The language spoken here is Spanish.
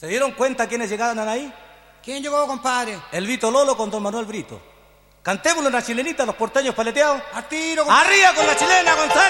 ¿Se dieron cuenta quiénes llegaron ahí? ¿Quién llegó, compadre? El Vito Lolo con don Manuel Brito. Cantémosle una chilenita a los porteños paleteados. ¡A tiro, ¡Arriba con la chilena, González!